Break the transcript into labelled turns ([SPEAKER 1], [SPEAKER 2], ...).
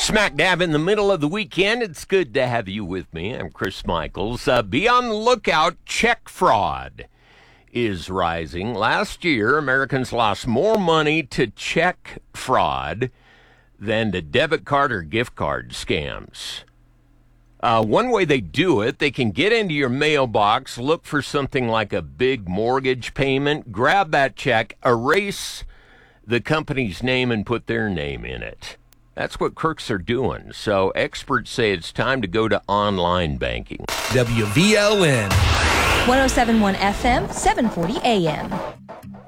[SPEAKER 1] Smack dab in the middle of the weekend. It's good to have you with me. I'm Chris Michaels. Be on the lookout. Check fraud is rising. Last year, Americans lost more money to check fraud than to debit card or gift card scams. One way they do it, they can get into your mailbox, look for something like a big mortgage payment, grab that check, erase the company's name, and put their name in it. That's what crooks are doing. So experts say it's time to go to online banking.
[SPEAKER 2] WVLN
[SPEAKER 3] 107.1 FM, 740 AM.